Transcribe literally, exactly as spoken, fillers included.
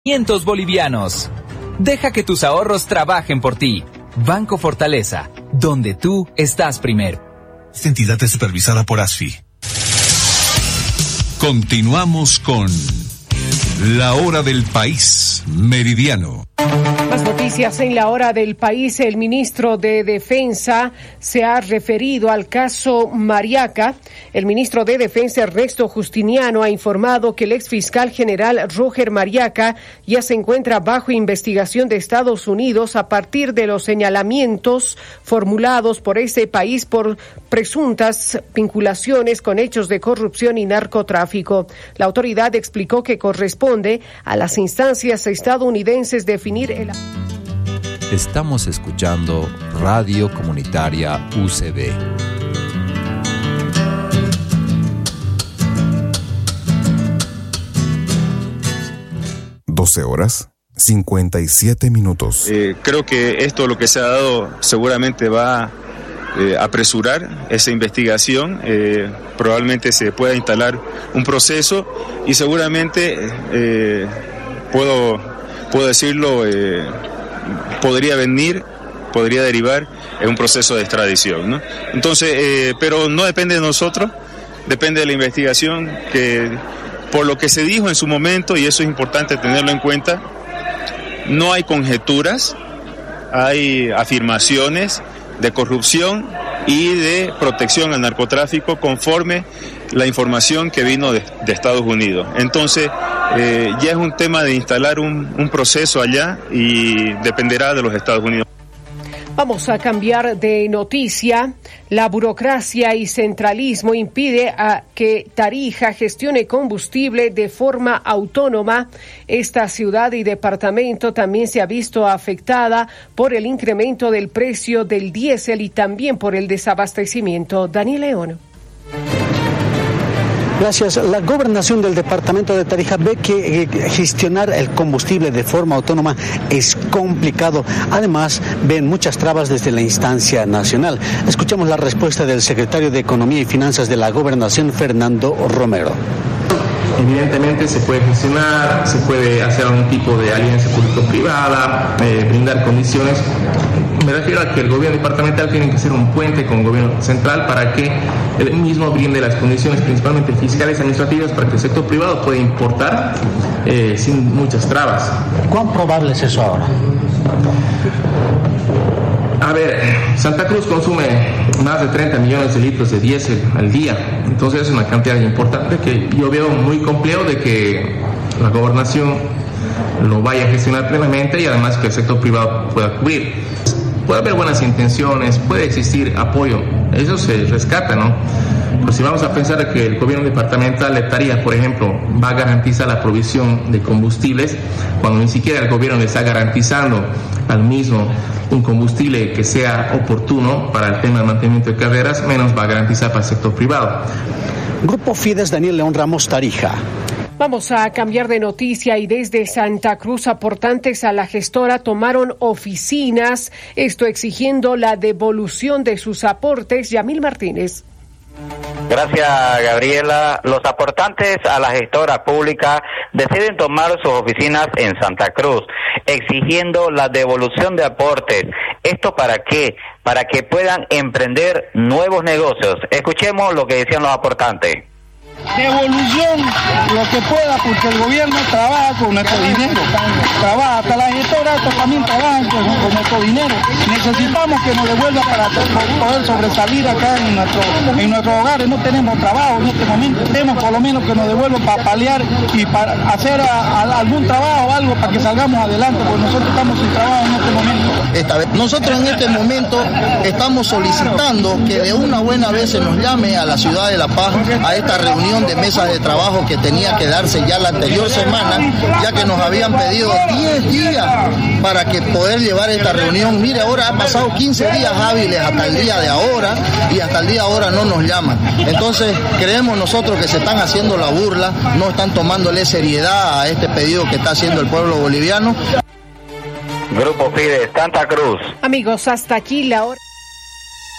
quinientos bolivianos. Deja que tus ahorros trabajen por ti. Banco Fortaleza, donde tú estás primero. Esta entidad es supervisada por A S F I. Continuamos con La Hora del País Meridiano. Más noticias en La Hora del País. El ministro de Defensa se ha referido al caso Mariaca. El ministro de Defensa, Ernesto Justiniano, ha informado que el exfiscal general Roger Mariaca ya se encuentra bajo investigación de Estados Unidos a partir de los señalamientos formulados por ese país por presuntas vinculaciones con hechos de corrupción y narcotráfico. La autoridad explicó que corresponde a las instancias estadounidenses definir el... Estamos escuchando Radio Comunitaria U C B. doce horas, cincuenta y siete minutos. Eh, creo que esto lo que se ha dado seguramente va a eh, apresurar esa investigación. Eh, probablemente se pueda instalar un proceso y seguramente, eh, puedo, puedo decirlo, eh, podría venir, podría derivar en un proceso de extradición, ¿no? Entonces, eh, pero no depende de nosotros, depende de la investigación, que por lo que se dijo en su momento, y eso es importante tenerlo en cuenta, no hay conjeturas, hay afirmaciones de corrupción y de protección al narcotráfico conforme la información que vino de, de Estados Unidos. Entonces, eh, ya es un tema de instalar un, un proceso allá y dependerá de los Estados Unidos. Vamos a cambiar de noticia. La burocracia y centralismo impide a que Tarija gestione combustible de forma autónoma. Esta ciudad y departamento también se ha visto afectada por el incremento del precio del diésel y también por el desabastecimiento. Daniel León. Gracias. La gobernación del departamento de Tarija ve que eh, gestionar el combustible de forma autónoma es complicado. Además, ven muchas trabas desde la instancia nacional. Escuchamos la respuesta del secretario de Economía y Finanzas de la gobernación, Fernando Romero. Evidentemente se puede gestionar, se puede hacer algún tipo de alianza público-privada, eh, brindar condiciones. Me refiero a que el gobierno departamental tiene que ser un puente con el gobierno central para que él mismo brinde las condiciones, principalmente fiscales y administrativas, para que el sector privado pueda importar eh, sin muchas trabas. ¿Cuán probable es eso ahora? A ver, Santa Cruz consume más de treinta millones de litros de diésel al día, entonces es una cantidad importante que yo veo muy complejo de que la gobernación lo vaya a gestionar plenamente y además que el sector privado pueda cubrir. Puede haber buenas intenciones, puede existir apoyo, eso se rescata, ¿no? Pero si vamos a pensar que el gobierno departamental de Tarija, por ejemplo, va a garantizar la provisión de combustibles, cuando ni siquiera el gobierno le está garantizando al mismo un combustible que sea oportuno para el tema de mantenimiento de carreras, menos va a garantizar para el sector privado. Grupo Fides, Daniel León Ramos, Tarija. Vamos a cambiar de noticia y desde Santa Cruz aportantes a la gestora tomaron oficinas, esto exigiendo la devolución de sus aportes. Yamil Martínez. Gracias, Gabriela. Los aportantes a la gestora pública deciden tomar sus oficinas en Santa Cruz, exigiendo la devolución de aportes. ¿Esto para qué? Para que puedan emprender nuevos negocios. Escuchemos lo que decían los aportantes. Devolución, lo que pueda, porque el gobierno trabaja con nuestro dinero, trabaja, hasta la gestora también trabaja con, con nuestro dinero. Necesitamos que nos devuelva para poder sobresalir acá en, nuestro, en nuestros hogares. No tenemos trabajo en este momento, tenemos por lo menos que nos devuelvan para paliar y para hacer a, a algún trabajo o algo para que salgamos adelante, porque nosotros estamos sin trabajo en este momento. Esta vez, nosotros en este momento estamos solicitando que de una buena vez se nos llame a la ciudad de La Paz a esta reunión de mesas de trabajo que tenía que darse ya la anterior semana, ya que nos habían pedido diez días para que poder llevar esta reunión. Mire, ahora ha pasado quince días hábiles hasta el día de ahora y hasta el día de ahora no nos llaman. Entonces creemos nosotros que se están haciendo la burla, no están tomándole seriedad a este pedido que está haciendo el pueblo boliviano. Grupo Fides, Santa Cruz. Amigos, hasta aquí la hora.